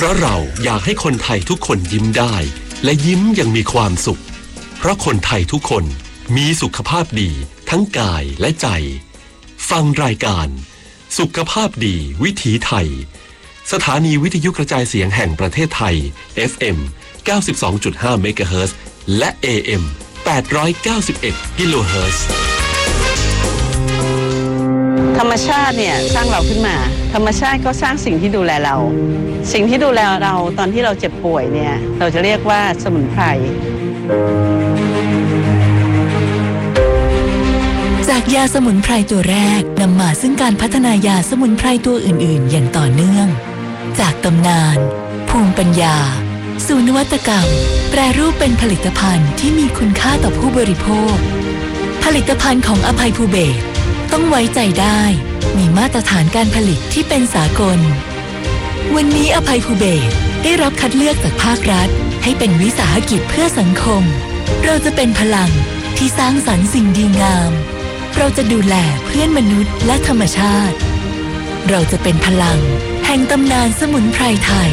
ราะเราอยากให้คนไทยทุกคนยิ้มได้และยิ้มอย่างมีความสุขเพราะคนไทยทุกคนมีสุขภาพดีทั้งกายและใจฟังรายการสุขภาพดีวิถีไทยสถานีวิทยุกระจายเสียงแห่งประเทศไทย FM 92.5 เมกะเฮิรตซ์และ AM 891 กิโลเฮิรตซ์ธรรมชาติเนี่ยสร้างเราขึ้นมาธรรมชาติก็สร้างสิ่งที่ดูแลเราสิ่งที่ดูแลเราตอนที่เราเจ็บป่วยเนี่ยเราจะเรียกว่าสมุนไพรจากยาสมุนไพรตัวแรกนำมาซึ่งการพัฒนายาสมุนไพรตัวอื่นๆอย่างต่อเนื่องจากตำนานภูมิปัญญาสู่นวัตกรรมแปรรูปเป็นผลิตภัณฑ์ที่มีคุณค่าต่อผู้บริโภคผลิตภัณฑ์ของอภัยภูเบศรต้องไว้ใจได้มีมาตรฐานการผลิตที่เป็นสากลวันนี้อภัยภูเบศรได้รับคัดเลือกจากภาครัฐให้เป็นวิสาหกิจเพื่อสังคมเราจะเป็นพลังที่สร้างสรรค์สิ่งดีงามเราจะดูแลเพื่อนมนุษย์และธรรมชาติเราจะเป็นพลังแห่งตำนานสมุนไพรไทย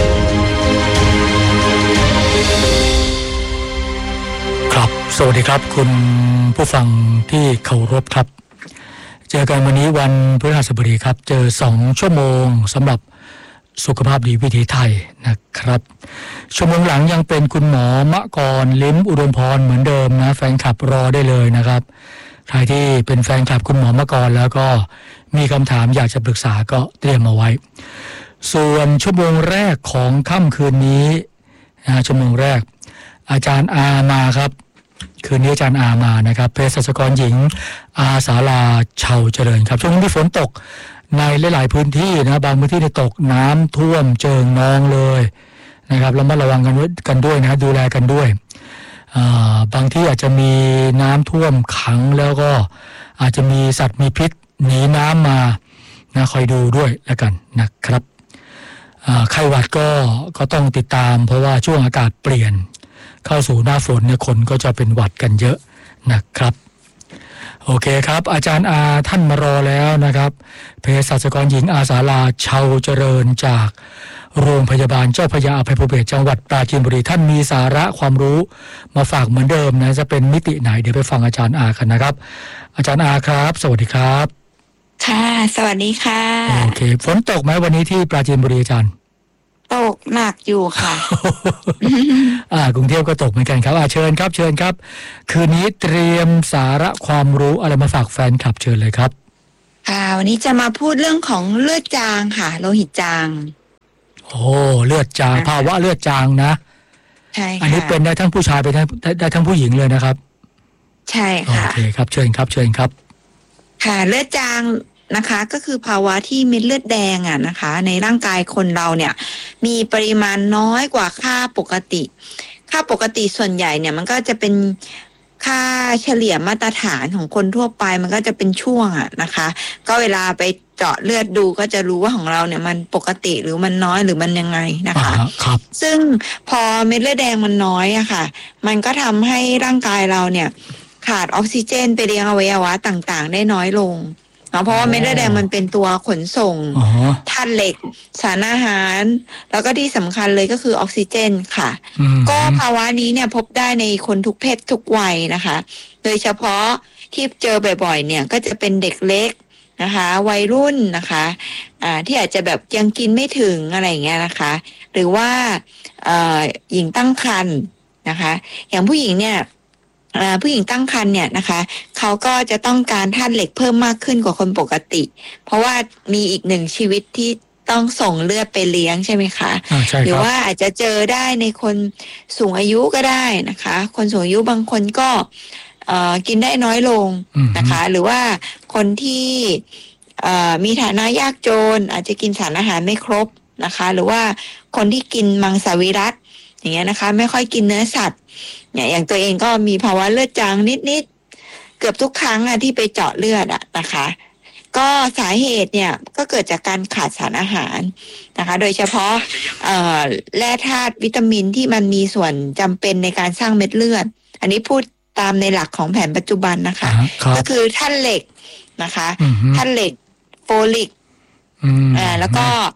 ครับสวัสดีครับคุณผู้ฟังที่เคารพครับเจอกันวันนี้วันพฤหัสบดีครับเจอ2ชั่วโมงสำหรับสุขภาพดีวิถีไทยนะครับชั่วโมงหลังยังเป็นคุณหมอมะกรลิ้มอุดมพรเหมือนเดิมนะแฟนคลับรอได้เลยนะครับใครที่เป็นแฟนคลับคุณหมอมะกรแล้วก็มีคำถามอยากจะปรึกษาก็เตรียมมาไว้ส่วนชั่วโมงแรกของค่ำคืนนี้ชั่วโมงแรกอาจารย์อามาครับคืนนี้อาจารย์อามานะครับเภสัชกรหญิงอาสาลาเชาเจริญครับช่วงนี้มีฝนตกในหลายๆพื้นที่นะบางพื้นที่ตกน้ำท่วมเจิ่งนองเลยนะครับเรามาระวังกันด้วยนะดูแลกันด้วยบางที่อาจจะมีน้ำท่วมขังแล้วก็อาจจะมีสัตว์มีพิษหนีน้ำมานะคอยดูด้วยแล้วกันนะครับไข้หวัดก็ต้องติดตามเพราะว่าช่วงอากาศเปลี่ยนเข้าสู่หน้าฝนเนี่ยคนก็จะเป็นหวัดกันเยอะนะครับโอเคครับอาจารย์อาท่านมารอแล้วนะครับเภสัชกรหญิงอาสาลาเชาเจริญจากโรงพยาบาลเจ้าพระยาอภัยภูเบศรจังหวัดปราจีนบุรีท่านมีสาระความรู้มาฝากเหมือนเดิมนะจะเป็นมิติไหนเดี๋ยวไปฟังอาจารย์อากันนะครับอาจารย์อาครับสวัสดีครับค่ะสวัสดีค่ะโอเคฝนตกไหมวันนี้ที่ปราจีนบุรีอาจารย์ตกหนักอยู่ค่ะกรุงเทพก็ตกเหมือนกันครับเชิญครับคืนนี้เตรียมสาระความรู้อะไรมาฝากแฟนคลับเชิญเลยครับค่ะวันนี้จะมาพูดเรื่องของเลือดจางค่ะโลหิตจางโอ้เลือดจางภาวะเลือดจางนะใช่ค่ะอันนี้เป็นได้ทั้งผู้ชายไปได้ทั้งผู้หญิงเลยนะครับใช่ค่ะโอเคครับเชิญครับค่ะเลือดจางนะคะก็คือภาวะที่เม็ดเลือดแดงนะคะในร่างกายคนเราเนี่ยมีปริมาณน้อยกว่าค่าปกติส่วนใหญ่เนี่ยมันก็จะเป็นค่าเฉลี่ยมาตรฐานของคนทั่วไปมันก็จะเป็นช่วงนะคะก็เวลาไปเจาะเลือดดูก็จะรู้ว่าของเราเนี่ยมันปกติหรือมันน้อยหรือมันยังไงนะคะซึ่งพอเม็ดเลือดแดงมันน้อยค่ะมันก็ทำให้ร่างกายเราเนี่ยขาดออกซิเจนไปเลี้ยงอวัยวะต่างๆได้น้อยลงเพราะว่าเม็ดเลือดแดงมันเป็นตัวขนส่งธาตุเหล็กสารอาหารแล้วก็ที่สำคัญเลยก็คือออกซิเจนค่ะก็ภาวะนี้เนี่ยพบได้ในคนทุกเพศทุกวัยนะคะโดยเฉพาะที่เจอบ่อยๆเนี่ยก็จะเป็นเด็กเล็กนะคะวัยรุ่นนะคะที่อาจจะแบบยังกินไม่ถึงอะไรอย่างเงี้ยนะคะหรือว่าหญิงตั้งครรภ์นะคะอย่างผู้หญิงเนี่ยผู้หญิงตั้งครรภ์เนี่ยนะคะเขาก็จะต้องการธาตุเหล็กเพิ่มมากขึ้นกว่าคนปกติเพราะว่ามีอีกหนึ่งชีวิตที่ต้องส่งเลือดไปเลี้ยงใช่ไหมคะหรือว่าอาจจะเจอได้ในคนสูงอายุก็ได้นะคะคนสูงอายุบางคนก็กินได้น้อยลงนะคะหรือว่าคนที่มีฐานะยากจนอาจจะกินสารอาหารไม่ครบนะคะหรือว่าคนที่กินมังสวิรัติอย่างเงี้ยนะคะไม่ค่อยกินเนื้อสัตว์เนี่ยอย่างตัวเองก็มีภาวะเลือดจางนิดๆเกือบทุกครั้งที่ไปเจาะเลือดนะคะก็สาเหตุเนี่ยก็เกิดจากการขาดสารอาหารนะคะโดยเฉพาะแร่ธาตุวิตามินที่มันมีส่วนจำเป็นในการสร้างเม็ดเลือดอันนี้พูดตามในหลักของแผนปัจจุบันนะคะก็คือธาตุเหล็กนะคะธาตุเหล็กโฟลิกแล้วก็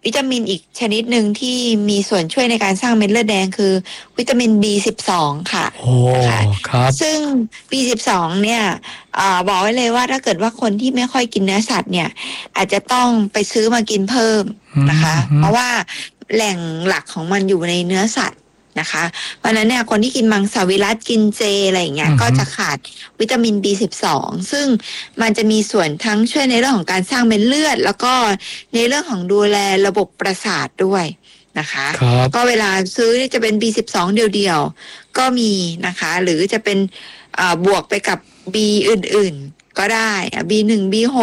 วิตามินอีกชนิดหนึ่งที่มีส่วนช่วยในการสร้างเม็ดเลือดแดงคือวิตามิน B12 ค่ะโอ้นะคะครับซึ่ง B12 เนี่ยบอกไว้เลยว่าถ้าเกิดว่าคนที่ไม่ค่อยกินเนื้อสัตว์เนี่ยอาจจะต้องไปซื้อมากินเพิ่มนะคะเพราะว่าแหล่งหลักของมันอยู่ในเนื้อสัตว์นะคะเพราะฉะนั้นเนี่ยคนที่กินมังสวิรัติกินเจอะไรอย่างเงี้ยก็จะขาดวิตามิน B12 ซึ่งมันจะมีส่วนทั้งช่วยในเรื่องของการสร้างเม็ดเลือดแล้วก็ในเรื่องของดูแลระบบประสาทด้วยนะคะก็เวลาซื้อจะเป็น B12 เดียวๆก็มีนะคะหรือจะเป็นบวกไปกับ B อื่นๆก็ได้ B1 B6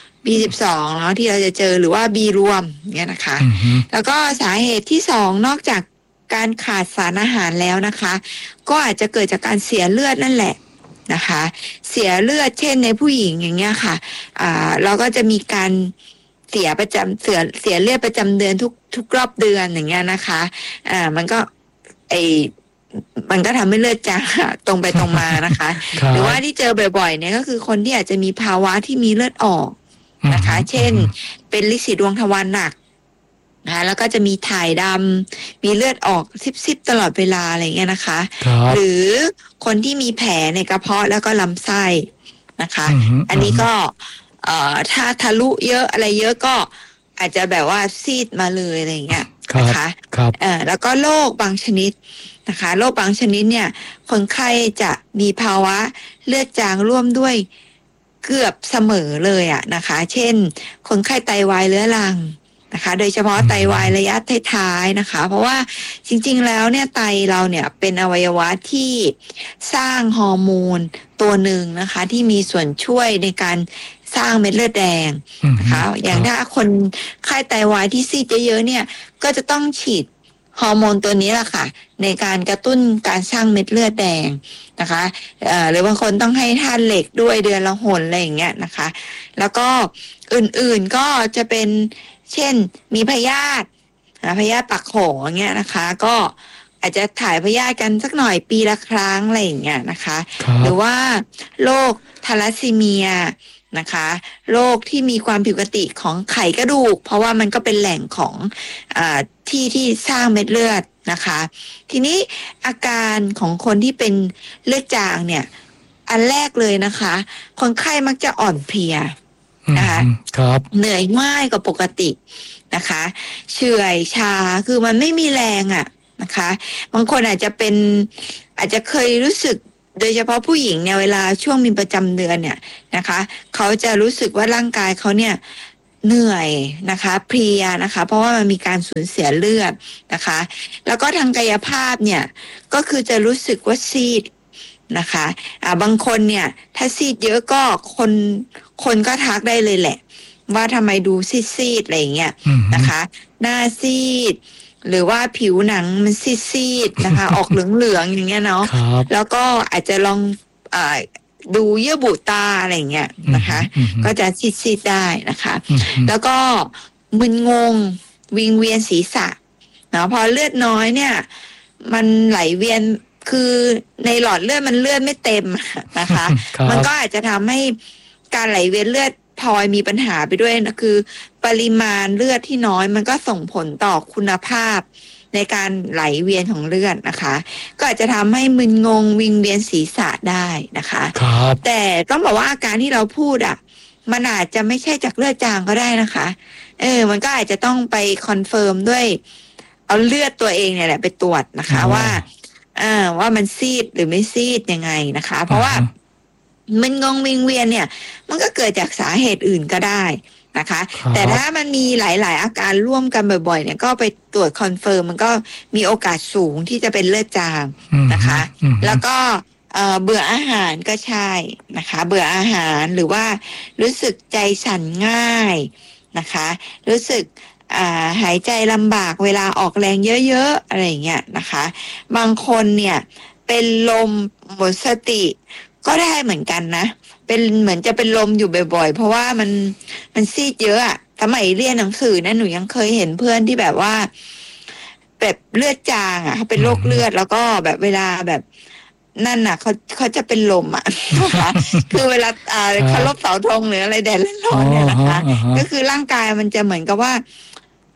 B12 เนาะที่เราจะเจอหรือว่า B รวมเนี่ยนะคะแล้วก็สาเหตุที่2นอกจากการขาดสารอาหารแล้วนะคะก็อาจจะเกิดจากการเสียเลือดนั่นแหละนะคะเสียเลือดเช่นในผู้หญิงอย่างเงี้ยค่ะเราก็จะมีการเสียเลือดประจำเดือนทุกรอบเดือนอย่างเงี้ยนะคะมันก็มันก็ทำให้เลือดจางตรงไปตรงมานะคะ หรือว่าที่เจอบ่อยๆเนี่ยก็คือคนที่อาจจะมีภาวะที่มีเลือดออกนะคะเช่นเป็นลินสีดวงทวารหนักนะแล้วก็จะมีถ่ายดำมีเลือดออกซิบๆตลอดเวลาอะไรเงี้ยนะคะหรือคนที่มีแผลในกระเพาะแล้วก็ลำไส้นะคะอันนี้ก็ถ้าทะลุเยอะอะไรเยอะก็อาจจะแบบว่าซีดมาเลยอะไรเงี้ยนะคะแล้วก็โรคบางชนิดนะคะโรคบางชนิดเนี่ยคนไข้จะมีภาวะเลือดจางร่วมด้วยเกือบเสมอเลยอะนะคะเช่นคนไข้ไตวายเรื้อรังนะคะโดยเฉพาะไตวายระยะท้ายๆนะคะเพราะว่าจริงๆแล้วเนี่ยไตเราเนี่ยเป็นอวัยวะที่สร้างฮอร์โมนตัวหนึ่งนะคะที่มีส่วนช่วยในการสร้างเม็ดเลือดแดงนะคะอย่างถ้าคนไข้ไตวายที่ซีดเยอะๆเนี่ยก็จะต้องฉีดฮอร์โมนตัวนี้แหละค่ะในการกระตุ้นการสร้างเม็ดเลือดแดงนะคะหรือบางคนต้องให้ธาตุเหล็กด้วยเดือนละหนอะไรอย่างเงี้ยนะคะแล้วก็อื่นๆก็จะเป็นเช่นมีพยาธิปากโขงอย่างเงี้ยนะคะก็อาจจะถ่ายพยาธิกันสักหน่อยปีละครั้งอะไรอย่างเงี้ยนะคะหรือว่าโรคทาลัสซีเมียนะคะโรคที่มีความผิดปกติของไขกระดูกเพราะว่ามันก็เป็นแหล่งของที่สร้างเม็ดเลือดนะคะทีนี้อาการของคนที่เป็นเลือดจางเนี่ยอันแรกเลยนะคะคนไข้มักจะอ่อนเพลียนะคะเหนื่อยง่ายกว่าปกตินะคะเฉื่อยชาคือมันไม่มีแรงอ่ะนะคะบางคนอาจจะเคยรู้สึกโดยเฉพาะผู้หญิงเนี่ยเวลาช่วงมีประจำเดือนเนี่ยนะคะเขาจะรู้สึกว่าร่างกายเขาเนี่ยเหนื่อยนะคะเพลียนะคะเพราะว่ามันมีการสูญเสียเลือดนะคะแล้วก็ทางกายภาพเนี่ยก็คือจะรู้สึกว่าซีดนะคะบางคนเนี่ยถ้าซีดเยอะก็คนก็ทักได้เลยแหละว่าทำไมดูซีดๆอะไรอย่างเงี้ยนะคะหน้าซีดหรือว่าผิวหนังมันซีดๆนะคะ ออกเหลืองๆอย่างเงี้ยเนาะแล้วก็อาจจะลองดูเยื่อบุตาอะไรอย่างเงี้ยนะคะก็จะซีดๆได้นะคะแล้วก็มึนงงวิงเวียนศีรษะเนาะพอเลือดน้อยเนี่ยมันไหลเวียนคือในหลอดเลือดมันเลือดไม่เต็มนะคะมันก็อาจจะทำให้การไหลเวียนเลือดพลอยมีปัญหาไปด้วยนะคือปริมาณเลือดที่น้อยมันก็ส่งผลต่อคุณภาพในการไหลเวียนของเลือดนะคะก็อาจจะทำให้มึนงงวิงเวียนศีรษะได้นะคะแต่ต้องบอกว่าอาการที่เราพูดอ่ะมันอาจจะไม่ใช่จากเลือดจางก็ได้นะคะมันก็อาจจะต้องไปคอนเฟิร์มด้วยเอาเลือดตัวเองเนี่ยแหละไปตรวจนะคะว่ามันซีดหรือไม่ซีดยังไงนะคะเพราะว่ามันงงวิงเวียนเนี่ยมันก็เกิดจากสาเหตุอื่นก็ได้นะคะแต่ถ้ามันมีหลายๆอาการร่วมกันบ่อยๆเนี่ยก็ไปตรวจคอนเฟิร์มมันก็มีโอกาสสูงที่จะเป็นเลือดจางนะคะแล้วก็เบื่ออาหารก็ใช่นะคะเบื่ออาหารหรือว่ารู้สึกใจสั่นง่ายนะคะรู้สึกหายใจลำบากเวลาออกแรงเยอะๆอะไรอย่างเงี้ยนะคะบางคนเนี่ยเป็นลมหมดสติก็ได้เหมือนกันนะเป็นเหมือนจะเป็นลมอยู่บ่อยๆเพราะว่ามันซีดเยอะอะสมัยเรียนหนังสือนะหนูยังเคยเห็นเพื่อนที่แบบว่าแบบเลือดจางอ่ะเขาเป็นโรคเลือดแล้วก็แบบเวลาแบบนั่นน่ะเขาจะเป็นลมอ่ะนะคะคือเวลาเคารพเสาธงหรืออะไรแดดร้อนๆเนี่ยนะคะก็คือร่างกายมันจะเหมือนกับว่า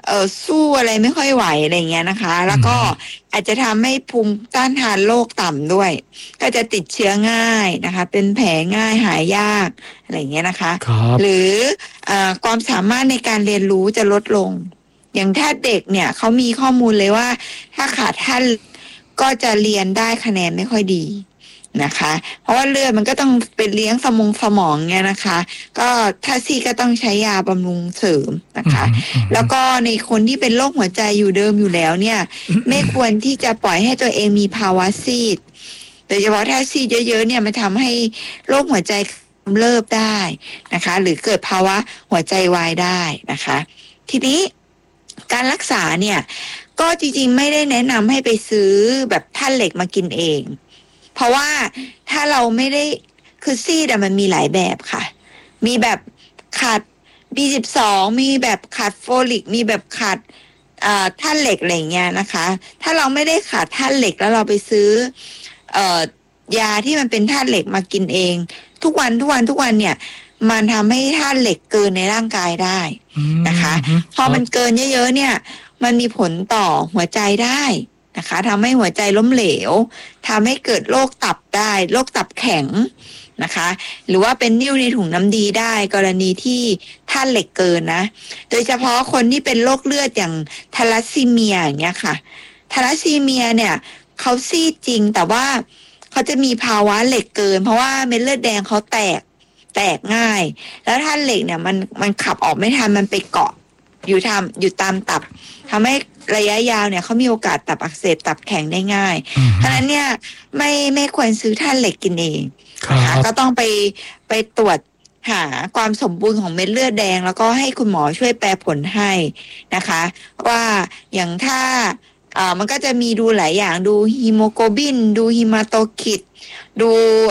สู้อะไรไม่ค่อยไหวอะไรเงี้ยนะคะแล้วก็อาจจะทำให้ภูมิต้านทานโรคต่ำด้วยก็จะติดเชื้อง่ายนะคะเป็นแผลง่ายหายยากอะไรเงี้ยนะคะหรือความสามารถในการเรียนรู้จะลดลงอย่างถ้าเด็กเนี่ยเขามีข้อมูลเลยว่าถ้าขาดธาตุก็จะเรียนได้คะแนนไม่ค่อยดีนะคะเพราะว่าเลือดมันก็ต้องเป็นเลี้ยงสมองเนี่ยนะคะก็ถ้าซี่ก็ต้องใช้ยาบำรุงเสริมนะคะแล้วก็ในคนที่เป็นโรคหัวใจอยู่เดิมอยู่แล้วเนี่ยไม่ควรที่จะปล่อยให้ตัวเองมีภาวะซีดโดยเฉพาะถ้าซีดเยอะๆเนี่ยมันทำให้โรคหัวใจกำเริบได้นะคะหรือเกิดภาวะหัวใจวายได้นะคะทีนี้การรักษาเนี่ยก็จริงๆไม่ได้แนะนำให้ไปซื้อแบบธาตุเหล็กมากินเองเพราะว่าถ้าเราไม่ได้คือซีดมันมีหลายแบบค่ะมีแบบขาด B12 มีแบบขาดโฟลิกมีแบบขาดธาตุเหล็กอะไรเงี้ยนะคะถ้าเราไม่ได้ขาดธาตุเหล็กแล้วเราไปซื้อยาที่มันเป็นธาตุเหล็กมากินเองทุกวันเนี่ยมันทำให้ธาตุเหล็กเกินในร่างกายได้นะคะพอมันเกินเยอะๆเนี่ยมันมีผลต่อหัวใจได้นะคะทำให้หัวใจล้มเหลวทำให้เกิดโรคตับได้โรคตับแข็งนะคะหรือว่าเป็นนิ่วในถุงน้ำดีได้กรณีที่ธาตุเหล็กเกินนะโดยเฉพาะคนที่เป็นโรคเลือดอย่างทาลัสซีเมียอย่างเงี้ยค่ะทาลัสซีเมียเนี่ยเขาซีดจริงแต่ว่าเขาจะมีภาวะเหล็กเกินเพราะว่าเม็ดเลือดแดงเขาแตกง่ายแล้วธาตุเหล็กเนี่ยมันขับออกไม่ทันมันไปเกาะอยู่ตามตับทำให้ระยะยาวเนี่ยเขามีโอกาสตับอักเสบตับแข็งได้ง่ายเพราะฉะนั้นเนี่ยไม่ควรซื้อธาตุเหล็กกินเองนะคะก็ต้องไปตรวจหาความสมบูรณ์ของเม็ดเลือดแดงแล้วก็ให้คุณหมอช่วยแปลผลให้นะคะว่าอย่างถ้ามันก็จะมีดูหลายอย่างดูฮีโมโกลบินดูฮีมาโตคิดดู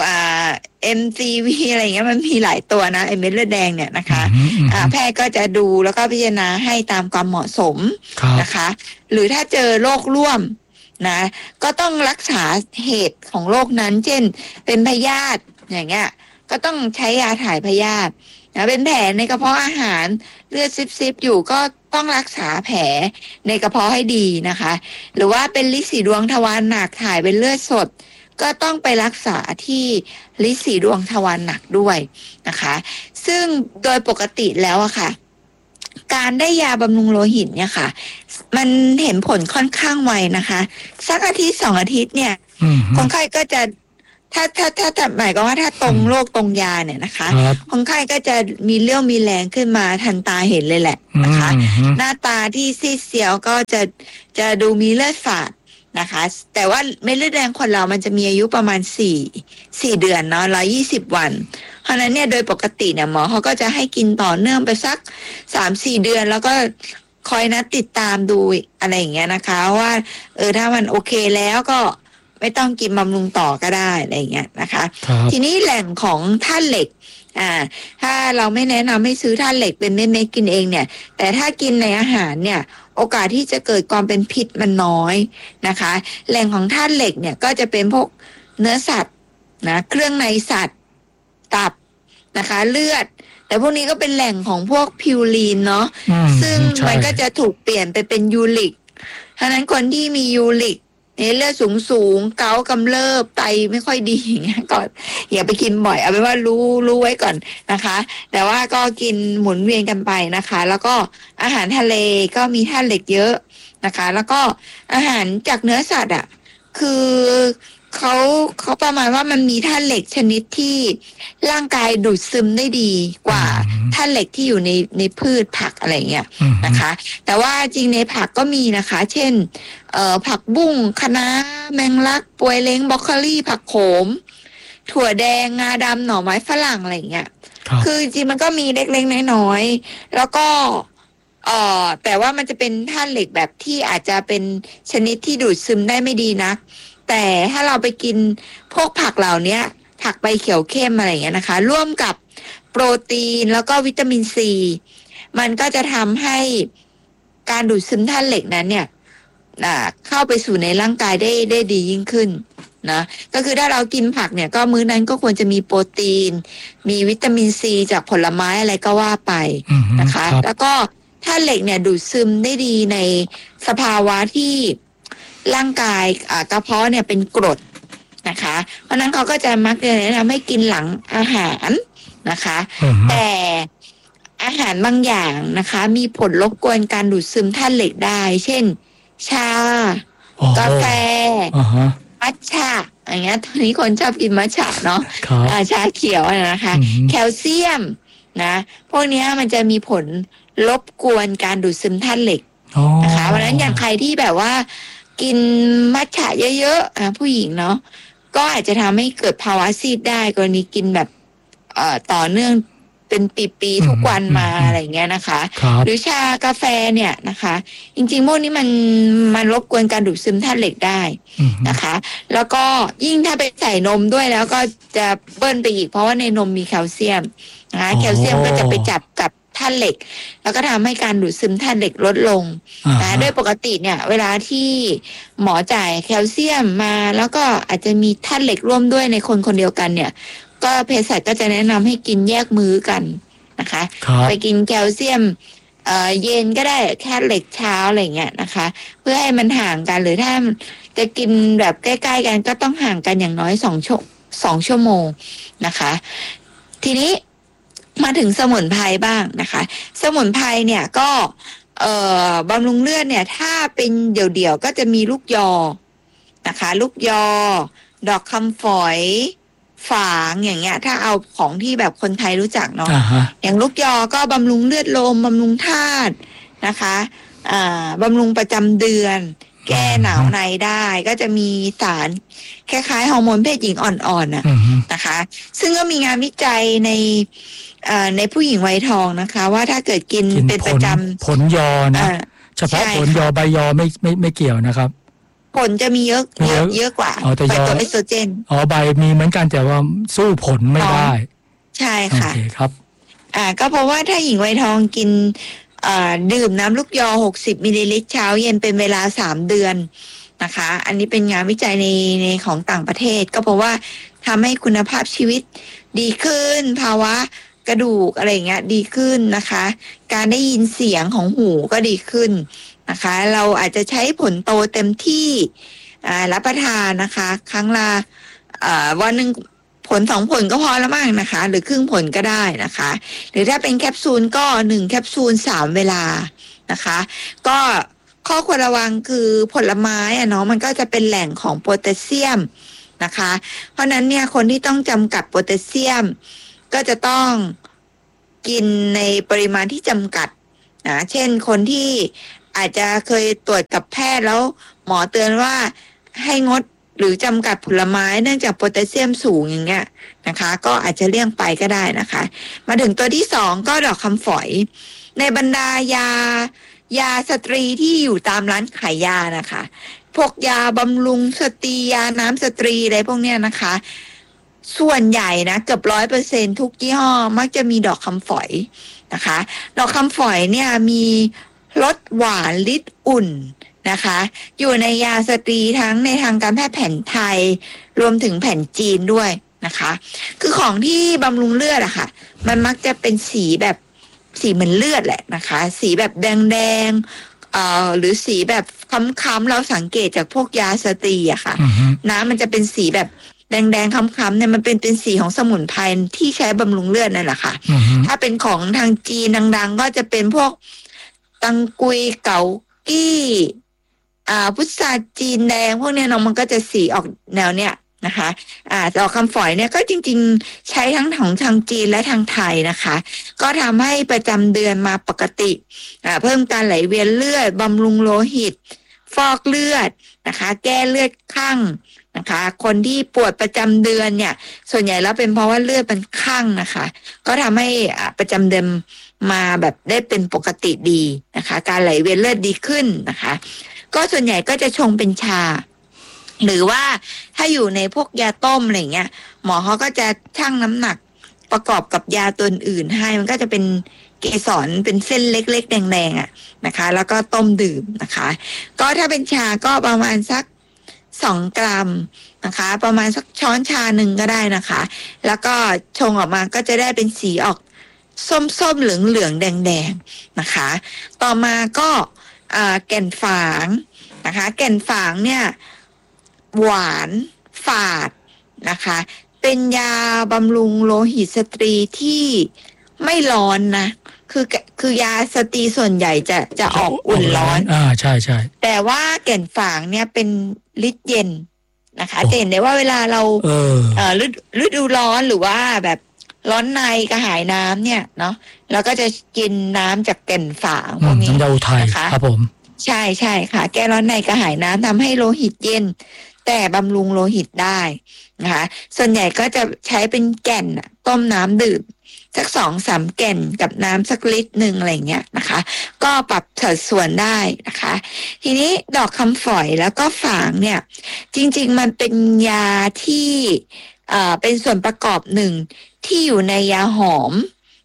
MCV อะไรเงี้ยมันมีหลายตัวนะไอเม็ดเลือดแดงเนี่ยนะคะแพทย์ก็จะดูแล้วก็พิจารณาให้ตามความเหมาะสมนะคะหรือถ้าเจอโรคร่วมนะก็ต้องรักษาเหตุของโรคนั้นเช่นเป็นพยาธิอย่างเงี้ยก็ต้องใช้ยาถ่ายพยาธินะเป็นแผลในกระเพาะอาหารเลือดซิบอยู่ก็ต้องรักษาแผลในกระเพาะให้ดีนะคะหรือว่าเป็นลินสีดวงทวารหนักถ่ายเป็นเลือดสดก็ต้องไปรักษาที่ลินสีดวงทวารหนักด้วยนะคะซึ่งโดยปกติแล้วอะค่ะการได้ยาบำรุงโลหิตเนี่ยค่ะมันเห็นผลค่อนข้างไวนะคะสักอาทิตย์2 อาทิตย์เนี่ยคนไข้ก็จะถ้าหมายก็ว่าถ้าตรงโรคตรงยาเนี่ยนะคะคนไข้ก็จะมีเรี่ยวมีแรงขึ้นมาทันตาเห็นเลยแหละนะคะหน้าตาที่ซีดเซียวก็จะดูมีเลือดฝาดนะคะแต่ว่าเม็ดเลือดแดงคนเรามันจะมีอายุประมาณ4 เดือนเนาะ120 วันเพราะนั้นเนี่ยโดยปกติเนี่ยหมอเขาก็จะให้กินต่อเนื่องไปสัก 3-4 เดือนแล้วก็คอยนัดติดตามดูอะไรอย่างเงี้ยนะคะว่าถ้ามันโอเคแล้วก็ไม่ต้องกินบำรุงต่อก็ได้อะไรอย่างเงี้ยนะคะทีนี้แหล่งของธาตุเหล็กถ้าเราไม่แนะนำให้ซื้อธาตุเหล็กเป็นเม็ดๆกินเองเนี่ยแต่ถ้ากินในอาหารเนี่ยโอกาสที่จะเกิดความเป็นพิษมันน้อยนะคะแหล่งของธาตุเหล็กเนี่ยก็จะเป็นพวกเนื้อสัตว์นะเครื่องในสัตว์ตับนะคะเลือดแต่พวกนี้ก็เป็นแหล่งของพวกพิวรีนเนาะซึ่งมันก็จะถูกเปลี่ยนไปเป็นยูริกเพราะนั้นคนที่มียูริกเลือดสูงเกากำเริบไตไม่ค่อยดีอย่างเงี้ยก็อย่าไปกินบ่อยเอาเป็นว่ารู้ไว้ก่อนนะคะแต่ว่าก็กินหมุนเวียนกันไปนะคะแล้วก็อาหารทะเลก็มีธาตุเหล็กเยอะนะคะแล้วก็อาหารจากเนื้อสัตว์คือเขาประมาณว่ามันมีธาตุเหล็กชนิดที่ร่างกายดูดซึมได้ดีกว่าธาตุเหล็กที่อยู่ในพืชผักอะไรเงี้ยนะคะแต่ว่าจริงในผักก็มีนะคะเช่นผักบุ้งคะน้าแมงลักปวยเล้งบรอกโคลีผักโขมถั่วแดงงาดำหน่อไม้ฝรั่งอะไรเงี้ยคือจริงมันก็มีเล็กๆน้อยๆแล้วก็แต่ว่ามันจะเป็นธาตุเหล็กแบบที่อาจจะเป็นชนิดที่ดูดซึมได้ไม่ดีนักแต่ถ้าเราไปกินพวกผักเหล่านี้ผักใบเขียวเข้มอะไรอย่างเงี้ยนะคะร่วมกับโปรตีนแล้วก็วิตามินซีมันก็จะทำให้การดูดซึมธาตุเหล็กนั้นเนี่ยเข้าไปสู่ในร่างกายได้ดียิ่งขึ้นนะก็คือถ้าเรากินผักเนี่ยก็มื้อนั้นก็ควรจะมีโปรตีนมีวิตามินซีจากผลไม้อะไรก็ว่าไปนะคะแล้วก็ธาตุเหล็กเนี่ยดูดซึมได้ดีในสภาวะที่ร่างกายกระเพาะเนี่ยเป็นกรดนะคะเพราะนั้นเขาก็จะมักจะแนะนำให้กินหลังอาหารนะคะแต่อาหารบางอย่างนะคะมีผลรบกวนการดูดซึมธาตุเหล็กได้เช่นชากาแฟมัทฉะอย่างเงี้ยตอนนี้คนชอบกินมัทฉะเนาะชาเขียวนะคะแคลเซียมนะพวกนี้มันจะมีผลรบกวนการดูดซึมธาตุเหล็กนะคะเพราะฉะนั้นอย่างใครที่แบบว่ากินมัทฉะเยอะๆผู้หญิงเนาะก็อาจจะทำให้เกิดภาวะซีดได้กรณีกินแบบต่อเนื่องเป็นปีๆทุกวันมาอะไรเงี้ยนะคะหรือชากาแฟเนี่ยนะคะจริงๆพวกนี้มันรบกวนการดูดซึมธาตุเหล็กได้นะคะแล้วก็ยิ่งถ้าไปใส่นมด้วยแล้วก็จะเบิ้ลไปอีกเพราะว่าในนมมีแคลเซียมนะคะแคลเซียมก็จะไปจับกับธาตุเหล็กแล้วก็ทำให้การดูดซึมธาตุเหล็กลดลงนะโดยปกติเนี่ยเวลาที่หมอจ่ายแคลเซียมมาแล้วก็อาจจะมีธาตุเหล็กร่วมด้วยในคนคนเดียวกันเนี่ยก็เภสัชก็จะแนะนำให้กินแยกมื้อกันนะคะไปกินแคลเซียมเย็นก็ได้แค่เหล็กเช้าอะไรเงี้ยนะคะเพื่อให้มันห่างกันหรือถ้าจะกินแบบใกล้ๆกันก็ต้องห่างกันอย่างน้อย2 ชั่วโมงนะคะทีนี้มาถึงสมุนไพรบ้างนะคะสมุนไพรเนี่ยก็บำรุงเลือดเนี่ยถ้าเป็นเดี่ยวๆก็จะมีลูกยอนะคะลูกยอดอกคำฝอยฝางอย่างเงี้ยถ้าเอาของที่แบบคนไทยรู้จักเนาะอย่างลูกยอก็บำรุงเลือดลมบำรุงธาตุนะคะบำรุงประจำเดือนแก้หนาวในได้ก็จะมีสารคล้ายๆฮอร์โมนเพศหญิงอ่อนๆนะคะซึ่งก็มีงานวิจัยในผู้หญิงวัยทองนะคะว่าถ้าเกิดกินเป็นประจำผลยอนะเฉพาะผลยอใบยอไม่เกี่ยวนะครับผลจะมีเยอะกว่าใบตัวเอสโตรเจนใบมีเหมือนกันแต่ว่าสู้ผลไม่ได้ใช่ค่ะโอเคครับก็เพราะว่าถ้าหญิงวัยทองกินดื่มน้ำลูกยอ60 มิลลิลิตรเช้าเย็นเป็นเวลา3 เดือนนะคะอันนี้เป็นงานวิจัยในของต่างประเทศก็เพราะว่าทำให้คุณภาพชีวิตดีขึ้นภาวะกระดูกอะไรเงี้ยดีขึ้นนะคะการได้ยินเสียงของหูก็ดีขึ้นนะคะเราอาจจะใช้ผลโตเต็มที่รับประทานนะคะครั้งละวันหนึ่งผล2 ผลก็พอแล้วมั้งนะคะหรือครึ่งผลก็ได้นะคะหรือถ้าเป็นแคปซูลก็1 แคปซูล3 เวลานะคะก็ข้อควรระวังคือผลไม้เนาะมันก็จะเป็นแหล่งของโพแทสเซียมนะคะเพราะนั้นเนี่ยคนที่ต้องจำกัดโพแทสเซียมก็จะต้องกินในปริมาณที่จำกัดนะเช่นคนที่อาจจะเคยตรวจกับแพทย์แล้วหมอเตือนว่าให้งดหรือจำกัดผลไม้เนื่องจากโพแทสเซียมสูงอย่างเงี้ยนะคะก็อาจจะเลี่ยงไปก็ได้นะคะมาถึงตัวที่2ก็ดอกคำฝอยในบรรดายาสตรีที่อยู่ตามร้านขายยานะคะพวกยาบำรุงสตรียาน้ำสตรีอะไรพวกเนี้ยนะคะส่วนใหญ่นะเกือบ100%ทุกยี่ห้อมักจะมีดอกคำฝอยนะคะดอกคำฝอยเนี่ยมีรสหวานลิ้นอุ่นนะคะอยู่ในยาสตรีทั้งในทางการแพทย์แผนไทยรวมถึงแผนจีนด้วยนะคะคือของที่บำรุงเลือดอะค่ะมันมักจะเป็นสีแบบสีเหมือนเลือดแหละนะคะสีแบบแดงหรือสีแบบค้ำๆเราสังเกตจากพวกยาสตรีอะค่ะน้ำมันจะเป็นสีแบบแดงๆค้ำๆเนี่ยมันเป็นสีของสมุนไพรที่ใช้บำรุงเลือดนั่นแหละค่ะถ้าเป็นของทางจีนดังๆก็จะเป็นพวกตังกุยเกากี้พุทราจีนแดงพวกเนี้ยน้องมันก็จะสีออกแนวเนี้ยนะคะดอกคำฝอยเนี่ยก็จริงๆใช้ทั้งของทางจีนและทางไทยนะคะก็ทำให้ประจำเดือนมาปกติเพิ่มการไหลเวียนเลือดบำรุงโลหิตฟอกเลือดนะคะแก้เลือดคั่งนะคะคนที่ปวดประจำเดือนเนี่ยส่วนใหญ่แล้วเป็นเพราะว่าเลือดมันคั่งนะคะก็ทำให้ประจำเดือนมาแบบได้เป็นปกติดีนะคะการไหลเวียนเลือดดีขึ้นนะคะก็ส่วนใหญ่ก็จะชงเป็นชาหรือว่าถ้าอยู่ในพวกยาต้มอะไรเงี้ยหมอเขาก็จะชั่งน้ำหนักประกอบกับยาตัวอื่นให้มันก็จะเป็นเกสรเป็นเส้นเล็กๆแดงๆนะคะแล้วก็ต้มดื่มนะคะก็ถ้าเป็นชาก็ประมาณสัก2 กรัมนะคะประมาณสักช้อนชา1ก็ได้นะคะแล้วก็ชงออกมาก็จะได้เป็นสีออกส้มๆเหลืองๆแดงๆนะคะต่อมาก็แก่นฝางนะคะแก่นฝางเนี่ยหวานฝาดนะคะเป็นยาบำรุงโลหิตสตรีที่ไม่ร้อนนะคือยาสตรีส่วนใหญ่จะออกอุ่นร้อนใช่ใช่แต่ว่าแก่นฝางเนี่ยเป็นฤทธิ์เย็นนะคะจะเห็นได้ว่าเวลาเราฤดูร้อนหรือว่าแบบร้อนในกระหายน้ำเนี่ยเนาะเราก็จะกินน้ำจากแก่นฝางพวกนี้น้ำยาอุทัยครับผมใช่ใช่ค่ะแก้ร้อนในกระหายน้ำทำให้โลหิตเย็นแต่บำรุงโลหิตได้นะคะส่วนใหญ่ก็จะใช้เป็นแก่นต้มน้ำดื่มสัก2-3 แก่นกับน้ำสักลิตรนึงอะไรเงี้ยนะคะก็ปรับสัดส่วนได้นะคะทีนี้ดอกคำฝอยแล้วก็ฝางเนี่ยจริงๆมันเป็นยาที่เป็นส่วนประกอบหนึ่งที่อยู่ในยาหอม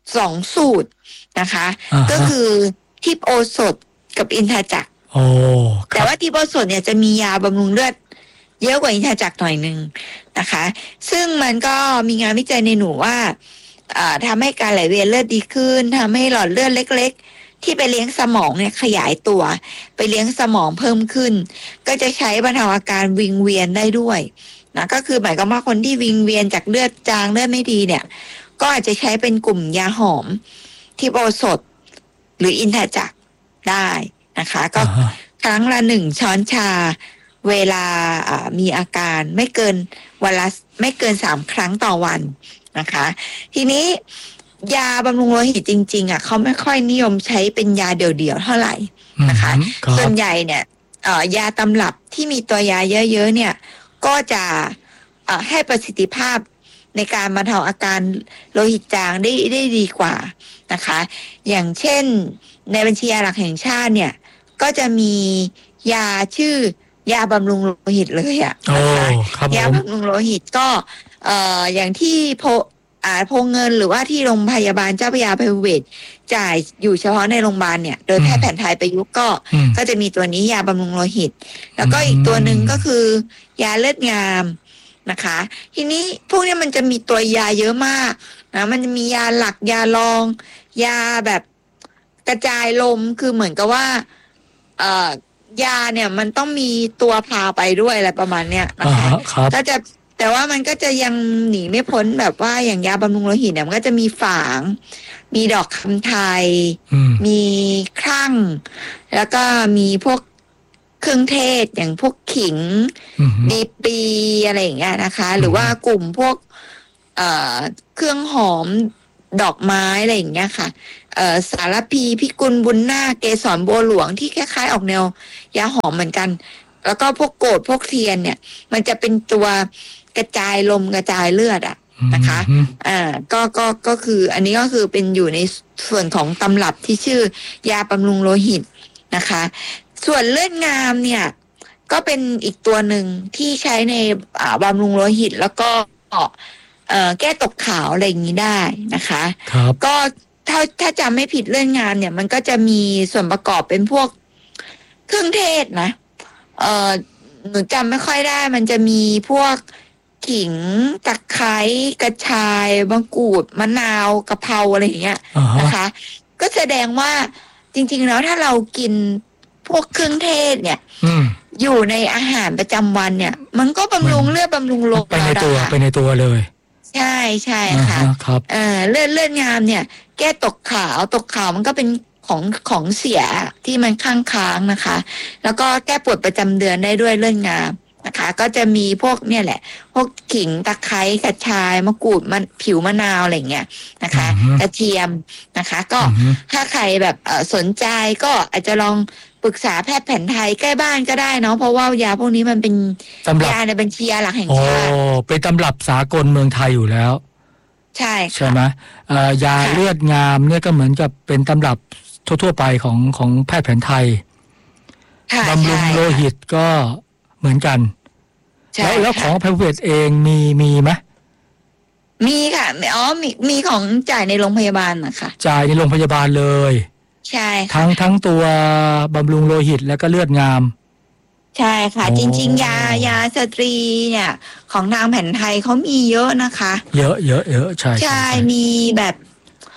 2 สูตรนะคะก็คือทิพโอสถกับอินทาจักรแต่ว่าทิพโอสถเนี่ยจะมียาบำรุงเลือดเยอะกว่าอินทาจักรหน่อยนึงนะคะซึ่งมันก็มีงานวิจัยในหนูว่าทำให้การไหลเวียนเลือดดีขึ้นทำให้หลอดเลือดเล็กๆที่ไปเลี้ยงสมองเนี่ยขยายตัวไปเลี้ยงสมองเพิ่มขึ้นก็จะใช้บรรเทาอาการวิงเวียนได้ด้วยนะก็คือหมายความว่าคนที่วิงเวียนจากเลือดจางเลือดไม่ดีเนี่ยก็อาจจะใช้เป็นกลุ่มยาหอมทิพโอสถหรืออินทาจักรได้นะคะก็ครั้งละ1 ช้อนชาเวลามีอาการไม่เกินวันละไม่เกิน3 ครั้งต่อวันนะคะทีนี้ยาบำรุงโลหิตจริงๆเขาไม่ค่อยนิยมใช้เป็นยาเดี่ยวๆเท่าไหร่นะคะส่วนใหญ่เนี่ยยาตำรับที่มีตัวยาเยอะๆเนี่ยก็จะให้ประสิทธิภาพในการบรรเทาอาการโลหิตจางได้ดีกว่านะคะอย่างเช่นในบัญชียาหลักแห่งชาติเนี่ยก็จะมียาชื่อยาบำรุงโลหิตเลยนะคะยาบำรุงโลหิตก็อย่างที่โพเงินหรือว่าที่โรงพยาบาลเจ้าพระยาภัยภูเบศรจ่ายอยู่เฉพาะในโรงพยาบาลเนี่ยโดยแพทย์แผนไทยประยุกต์ก็จะมีตัวนี้ยาบำรุงโลหิตแล้วก็อีกตัวหนึ่งก็คือยาเลือดงามนะคะทีนี้พวกนี้มันจะมีตัวยาเยอะมากนะมันจะมียาหลักยารองยาแบบกระจายลมคือเหมือนกับว่ายาเนี่ยมันต้องมีตัวพาไปด้วยอะไรประมาณเนี้ยนะคะก็จะแต่ว่ามันก็จะยังหนีไม่พ้นแบบว่าอย่างยาบำรุงโลหิตเนี่ยมันก็จะมีฝางมีดอกคำไทยมีครั่งแล้วก็มีพวกเครื่องเทศอย่างพวกขิงดีปีอะไรอย่างเงี้ยนะคะหรือว่ากลุ่มพวกเครื่องหอมดอกไม้อะไรอย่างเงี้ยค่ะสารพีพิกุลบุญนาคเกสรบัวหลวงที่คล้ายๆออกแนวยาหอมเหมือนกันแล้วก็พวกโกดพวกเทียนเนี่ยมันจะเป็นตัวกระจายลมกระจายเลือดนะคะก็คืออันนี้ก็คือเป็นอยู่ในส่วนของตำรับที่ชื่อยาบำรุงโลหิตนะคะส่วนเลือดงามเนี่ยก็เป็นอีกตัวหนึ่งที่ใช้ในบำรุงโลหิตแล้วก็แก้ตกขาวอะไรอย่างนี้ได้นะคะก็ถ้าจำไม่ผิดเลือดงามเนี่ยมันก็จะมีส่วนประกอบเป็นพวกเครื่องเทศนะหนูจำไม่ค่อยได้มันจะมีพวกขิงตะไคร้กระชายมะกรูดมะนาวกะเพราอะไรอย่างเงี้ยนะคะก็แสดงว่าจริงๆแล้วถ้าเรากินพวกเครื่องเทศเนี่ยอยู่ในอาหารประจำวันเนี่ยมันก็บำรุงเลือดบำรุงลมไปในตัวเลยใช่ค่ะเลือดงามเนี่ยแก้ตกขาวมันก็เป็นของเสียที่มันค้างนะคะ แล้วก็แก้ปวดประจำเดือนได้ด้วยเลือดงามนะคะก็จะมีพวกเนี่ยแหละพวกขิงตะไคร้กระชายมะกรูดผิวมะนาวอะไรเงี้ยนะคะกระเทียมนะคะก็ถ้าใครแบบสนใจก็อาจจะลองปรึกษาแพทย์แผนไทยใกล้บ้านก็ได้เนาะเพราะว่ายาพวกนี้มันเป็นยาในบัญชียาหลักแห่งชาติเป็นตำรับสากลเมืองไทยอยู่แล้วใช่ไหมยาเลือดงามเนี่ยก็เหมือนกับเป็นตำรับทั่วๆไปของแพทย์แผนไทยบำรุงโลหิตก็เหมือนกันแล้วของภัยภูเบศรเองมีไหมมีค่ะมีของจ่ายในโรงพยาบาลนะคะจ่ายในโรงพยาบาลเลยใช่ทั้งตัวบำรุงโลหิตแล้วก็เลือดงามใช่ค่ะจริงๆยาสตรีเนี่ยของทางแผนไทยเขามีเยอะนะคะเยอะใช่มีแบบ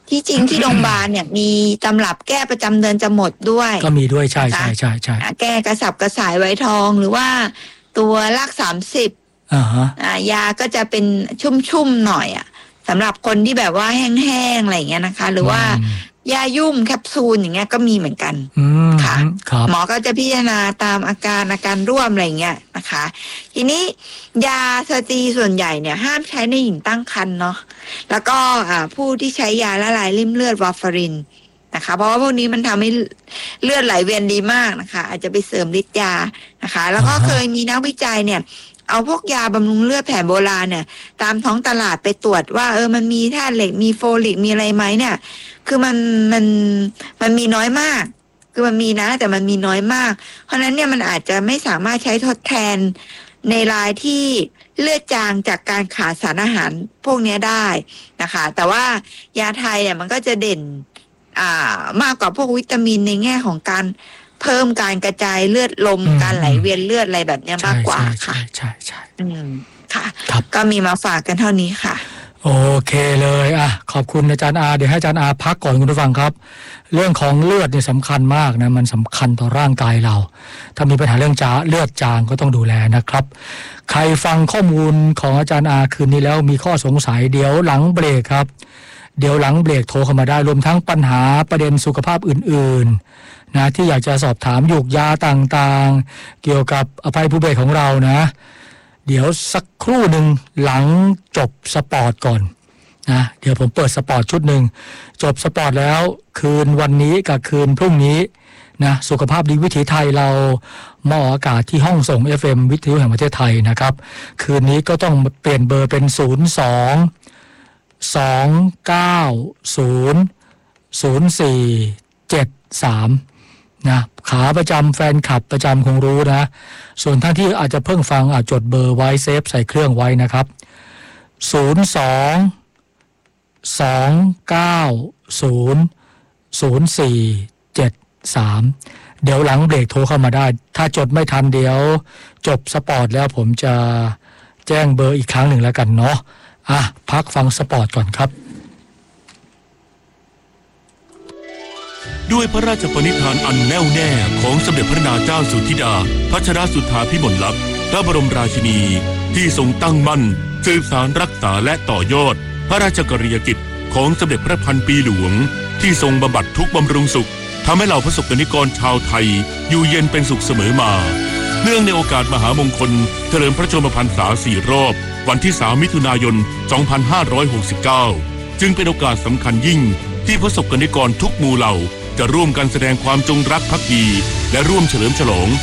ที่จริงที่โรงพยาบาลเนี่ยมีตำรับแก้ประจำเดือนจะหมดด้วยก็มีด้วยใช่แก้กระสับกระส่ายไวทองหรือว่าตัวราก30ยาก็จะเป็นชุ่มๆหน่อยสำหรับคนที่แบบว่าแห้งๆอะไรอย่างเงี้ยนะคะหรือว่ายายุ่มแคปซูลอย่างเงี้ยก็มีเหมือนกันค่ะหมอก็จะพิจารณาตามอาการร่วมอะไรเงี้ยนะคะทีนี้ยาสเตียรอยด์ส่วนใหญ่เนี่ยห้ามใช้ในหญิงตั้งครรภ์เนาะแล้วก็ผู้ที่ใช้ยาละลายริ่มเลือดวาฟารินนะคะเพราะว่าพวกนี้มันทำให้เลือดไหลเวียนดีมากนะคะอาจจะไปเสริมฤทธิ์ยานะคะแล้วก็เคยมีนักวิจัยเนี่ยเอาพวกยาบำรุงเลือดแผนโบราณเนี่ยตามท้องตลาดไปตรวจว่ามันมีธาตุเหล็กมีโฟลิกมีอะไรไหมเนี่ยคือมันมีน้อยมากคือมันมีนะแต่มันมีน้อยมากเพราะนั้นเนี่ยมันอาจจะไม่สามารถใช้ทดแทนในรายที่เลือดจางจากการขาดสารอาหารพวกนี้ได้นะคะแต่ว่ายาไทยเนี่ยมันก็จะเด่นมากกว่าพวกวิตามินในแง่ของการเพิ่มการกระจายเลือดลมการไหลเวียนเลือดอะไรแบบนี้มากกว่าค่ะใช่ค่ะก็มีมาฝากกันเท่านี้ค่ะโอเคเลยขอบคุณอาจารย์อาเดี๋ยวให้อาจารย์อาพักก่อนคุณผู้ฟังครับเรื่องของเลือดเนี่ยสำคัญมากนะมันสำคัญต่อร่างกายเราถ้ามีปัญหาเรื่องเลือดจางก็ต้องดูแลนะครับใครฟังข้อมูลของอาจารย์อาคืนนี้แล้วมีข้อสงสัยเดี๋ยวหลังเบรกครับเดี๋ยวหลังเบรกโทรเข้ามาได้รวมทั้งปัญหาประเด็นสุขภาพอื่นๆนะที่อยากจะสอบถามยูกยาต่างๆเกี่ยวกับอภัยภูเบศของเรานะเดี๋ยวสักครู่หนึ่งหลังจบสปอร์ตก่อนนะเดี๋ยวผมเปิดสปอร์ตชุดหนึ่งจบสปอร์ตแล้วคืนวันนี้กับคืนพรุ่งนี้นะสุขภาพดีวิถีไทยเรามาออกอากาศที่ห้องส่ง FM วิทยุแห่งประเทศไทยนะครับคืนนี้ก็ต้องเปลี่ยนเบอร์เป็น02-290-0473นะขาประจำแฟนคลับประจำคงรู้นะส่วนท่านที่อาจจะเพิ่งฟังจดเบอร์ไว้เซฟใส่เครื่องไว้นะครับ02-290-0473เดี๋ยวหลังเบรกโทรเข้ามาได้ถ้าจดไม่ทันเดี๋ยวจบสปอร์ตแล้วผมจะแจ้งเบอร์อีกครั้งหนึ่งแล้วกันเนาะพักฟังสปอร์ตก่อนครับด้วยพระราชปณิธานอันแน่วแน่ของสมเด็จพระนางเจ้าสุธิดาพัชรสุทธาภิมลลักษณ์พระบรมราชินีที่ทรงตั้งมั่นสืบสานรักษาและต่อยอดพระราชกรณียกิจของสมเด็จพระพันปีหลวงที่ทรงบำบัดทุกข์บำรุงสุขทำให้เหล่าประสบกนิกรชาวไทยอยู่เย็นเป็นสุขเสมอมาเนื่องในโอกาสมหามงคลเฉลิมพระชนมพรรษา4 รอบวันที่ 3 มิถุนายน 2569 จึงเป็นโอกาสสำคัญยิ่งที่ประสบกนิกรทุกหมู่เหล่าจะร่วมกันแสดงความจงรักภักดีและร่วมเฉลิมฉลอง